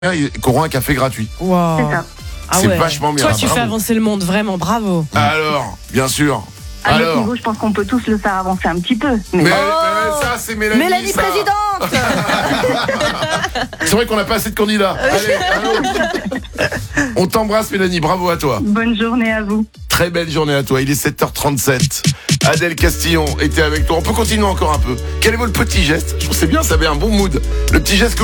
qui auront un café gratuit. Wow. C'est ça. Ah C'est ouais. vachement bien. Toi, tu Bravo. fais avancer le monde, vraiment, bravo. Alors, bien sûr. À notre Alors. niveau, je pense qu'on peut tous le faire avancer un petit peu. Mais... Mais ça, c'est Mélanie. Mélanie ça. présidente. C'est vrai qu'on n'a pas assez de candidats. Allez, allô. On t'embrasse, Mélanie. Bravo à toi. Bonne journée à vous. Très belle journée à toi. Il est 7h37. Adèle Castillon était avec toi. On peut continuer encore un peu. Quel est votre petit geste? Je trouve que c'est bien, ça avait un bon mood. Le petit geste que